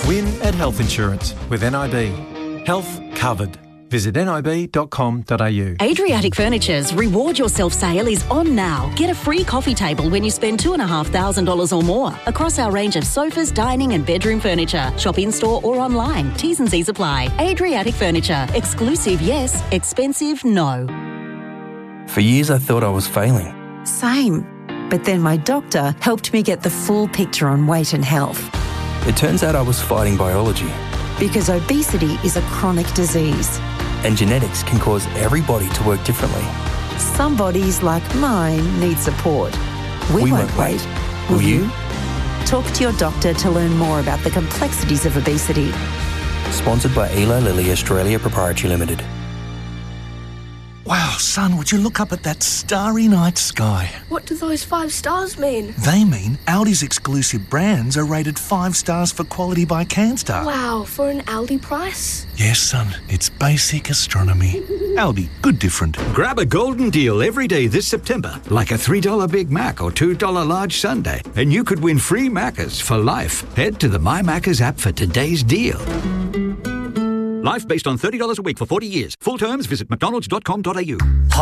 Win at Health Insurance with NIB. Health covered. Visit nib.com.au. Adriatic Furniture's Reward Yourself sale is on now. Get a free coffee table when you spend $2,500 or more across our range of sofas, dining and bedroom furniture. Shop in-store or online. T's and C's apply. Adriatic Furniture. Exclusive, yes. Expensive, no. For years I thought I was failing. Same. But then my doctor helped me get the full picture on weight and health. It turns out I was fighting biology. Because obesity is a chronic disease. And genetics can cause every body to work differently. Some bodies, like mine, need support. We won't wait. Will you? Talk to your doctor to learn more about the complexities of obesity. Sponsored by Eli Lilly Australia Proprietary Limited. Wow, son, would you look up at that starry night sky? What do those 5 stars mean? They mean Aldi's exclusive brands are rated 5 stars for quality by Canstar. Wow, for an Aldi price? Yes, son, it's basic astronomy. Aldi, good different. Grab a golden deal every day this September, like a $3 Big Mac or $2 large sundae, and you could win free Maccas for life. Head to the My Maccas app for today's deal. Life based on $30 a week for 40 years. Full terms, visit mcdonalds.com.au.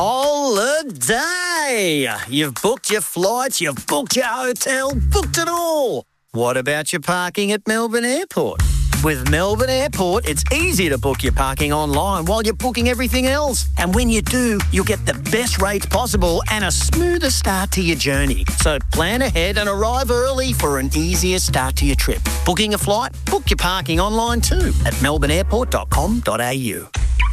Holiday! You've booked your flights, you've booked your hotel, booked it all. What about your parking at Melbourne Airport? With Melbourne Airport, it's easy to book your parking online while you're booking everything else. And when you do, you'll get the best rates possible and a smoother start to your journey. So plan ahead and arrive early for an easier start to your trip. Booking a flight? Book your parking online too at melbourneairport.com.au.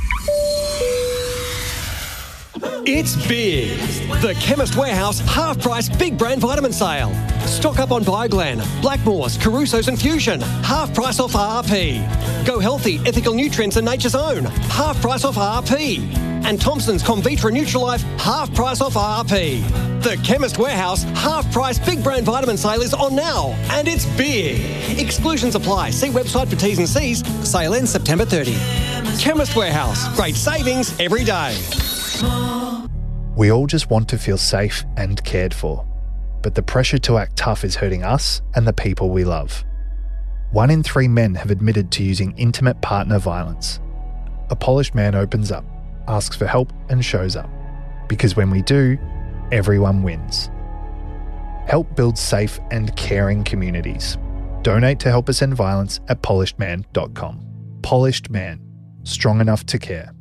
It's big. The Chemist Warehouse half-price big brand vitamin sale. Stock up on Bioglan, Blackmores, Caruso's and Fusion. Half price off RP. Go Healthy, Ethical Nutrients and Nature's Own. Half price off RP. And Thompson's Comvitra Nutrilife, half price off RP. The Chemist Warehouse half-price big brand vitamin sale is on now. And it's big. Exclusions apply. See website for T's and C's. Sale ends September 30. Chemist Warehouse. Great savings every day. We all just want to feel safe and cared for, but the pressure to act tough is hurting us and the people we love. 1 in 3 men have admitted to using intimate partner violence. A polished man opens up, asks for help and shows up. Because when we do, everyone wins. Help build safe and caring communities. Donate to help us end violence at polishedman.com. Polished Man. Strong enough to care.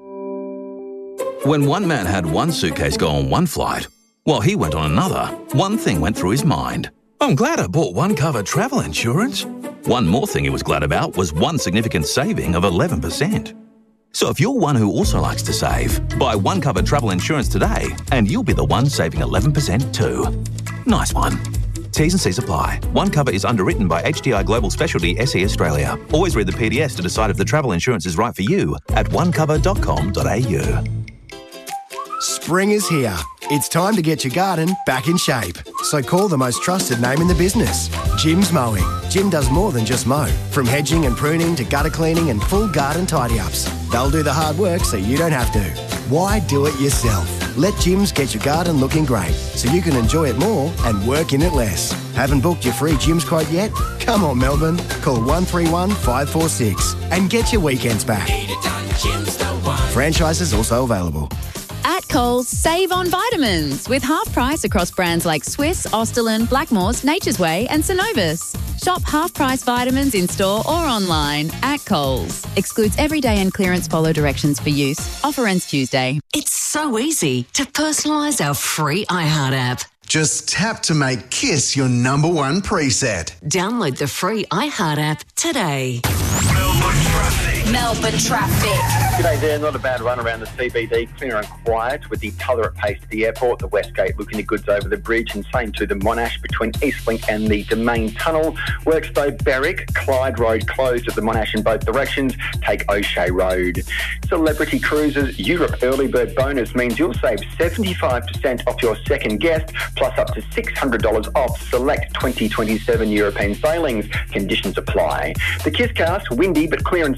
When one man had one suitcase go on one flight, while he went on another, one thing went through his mind. I'm glad I bought OneCover travel insurance. One more thing he was glad about was one significant saving of 11%. So if you're one who also likes to save, buy OneCover travel insurance today and you'll be the one saving 11% too. Nice one. T's and C's apply. OneCover is underwritten by HDI Global Specialty SE Australia. Always read the PDS to decide if the travel insurance is right for you at onecover.com.au. Spring is here. It's time to get your garden back in shape. So call the most trusted name in the business, Jim's Mowing. Jim does more than just mow. From hedging and pruning to gutter cleaning and full garden tidy-ups. They'll do the hard work so you don't have to. Why do it yourself? Let Jim's get your garden looking great so you can enjoy it more and work in it less. Haven't booked your free Jim's quote yet? Come on, Melbourne. Call 131 546 and get your weekends back. Franchises also available. At Coles, save on vitamins with half price across brands like Swiss, Austerlin, Blackmores, Nature's Way and Synovus. Shop half price vitamins in store or online at Coles. Excludes everyday and clearance, follow directions for use. Offer ends Tuesday. It's so easy to personalise our free iHeart app. Just tap to make KISS your #1 preset. Download the free iHeart app today. Melbourne traffic. G'day there, not a bad run around the CBD, clear and quiet with the tolerant pace to the airport, the West Gate looking to goods over the bridge and same to the Monash between Eastlink and the Domain Tunnel. Works though Berwick, Clyde Road closed at the Monash in both directions, take O'Shea Road. Celebrity Cruises Europe Early Bird Bonus means you'll save 75% off your second guest plus up to $600 off select 2027 European sailings. Conditions apply. The KISS cast, windy but clear and sunny at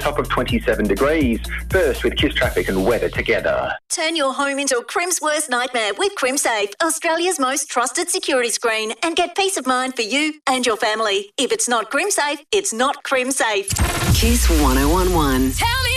top of 27 degrees. First with Kiss traffic and weather together. Turn your home into a Crim's worst nightmare with CrimSafe, Australia's most trusted security screen, and get peace of mind for you and your family. If it's not CrimSafe, it's not CrimSafe. Kiss 1011. Tell me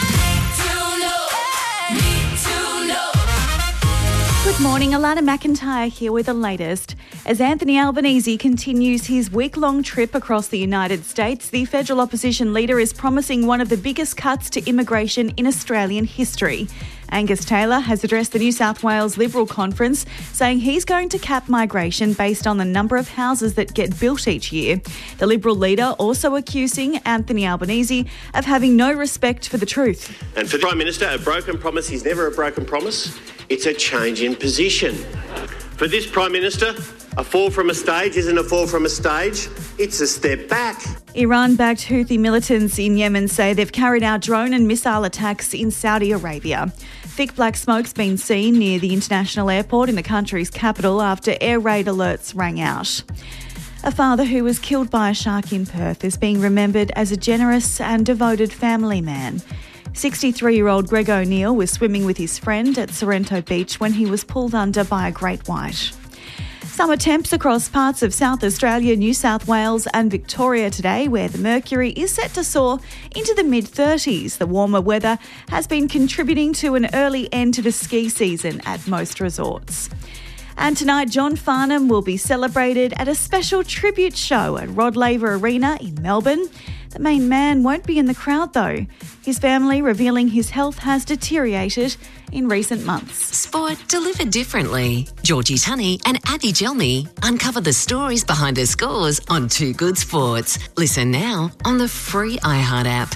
Good morning, Alana McIntyre here with the latest. As Anthony Albanese continues his week-long trip across the United States, the federal opposition leader is promising one of the biggest cuts to immigration in Australian history. Angus Taylor has addressed the New South Wales Liberal Conference, saying he's going to cap migration based on the number of houses that get built each year. The Liberal leader also accusing Anthony Albanese of having no respect for the truth. And for the Prime Minister, a broken promise is never a broken promise. It's a change in position. For this Prime Minister, a fall from a stage isn't a fall from a stage, it's a step back. Iran-backed Houthi militants in Yemen say they've carried out drone and missile attacks in Saudi Arabia. Thick black smoke's been seen near the international airport in the country's capital after air raid alerts rang out. A father who was killed by a shark in Perth is being remembered as a generous and devoted family man. 63-year-old Greg O'Neill was swimming with his friend at Sorrento Beach when he was pulled under by a great white. Summer temps across parts of South Australia, New South Wales and Victoria today, where the mercury is set to soar into the mid-30s. The warmer weather has been contributing to an early end to the ski season at most resorts. And tonight, John Farnham will be celebrated at a special tribute show at Rod Laver Arena in Melbourne. The main man won't be in the crowd though. His family revealing his health has deteriorated in recent months. Sport delivered differently. Georgie Tunney and Abby Gelmy uncover the stories behind the scores on Too Good Sports. Listen now on the free iHeart app.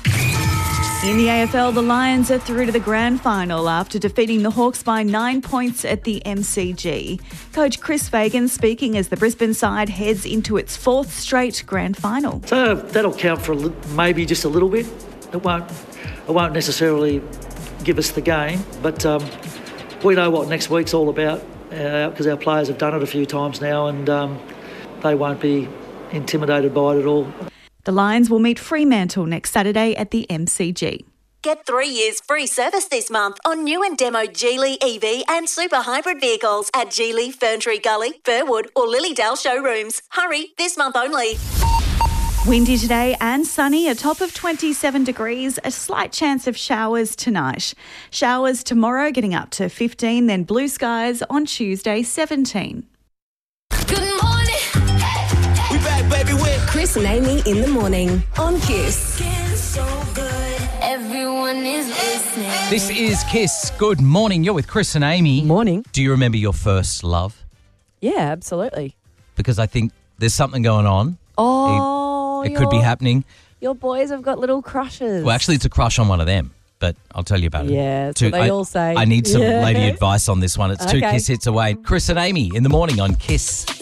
In the AFL, the Lions are through to the grand final after defeating the Hawks by 9 points at the MCG. Coach Chris Fagan speaking as the Brisbane side heads into its fourth straight grand final. So that'll count for maybe just a little bit. It won't necessarily give us the game, but we know what next week's all about because our players have done it a few times now and they won't be intimidated by it at all. The Lions will meet Fremantle next Saturday at the MCG. Get 3 years free service this month on new and demo Geely EV and super hybrid vehicles at Geely, Ferntree Gully, Burwood or Lilydale showrooms. Hurry, this month only. Windy today and sunny, a top of 27 degrees, a slight chance of showers tonight. Showers tomorrow getting up to 15, then blue skies on Tuesday, 17. Good morning. We back, baby, with Chris and Amy in the morning on Kiss. Everyone is listening. This is Kiss. Good morning. You're with Chris and Amy. Morning. Do you remember your first love? Yeah, absolutely. Because I think there's something going on. Oh, it could be happening. Your boys have got little crushes. Well, actually, it's a crush on one of them, but I'll tell you about it. Yeah, that's what they all say. I need some lady advice on this one. It's two Okay. Kiss hits away. Chris and Amy in the morning on Kiss.